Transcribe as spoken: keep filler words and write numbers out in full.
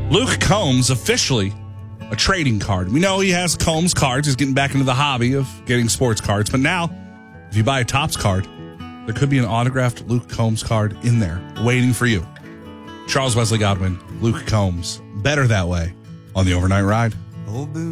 Luke Combs officially a trading card. We know he has Combs cards. He's getting back into the hobby of getting sports cards. But now, if you buy a Topps card, there could be an autographed Luke Combs card in there waiting for you. Charles Wesley Godwin, Luke Combs. Better that way on the Overnight Ride.